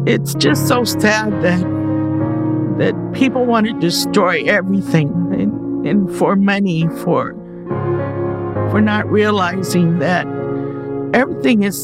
It's just so sad that people want to destroy everything and for money, for not realizing that everything is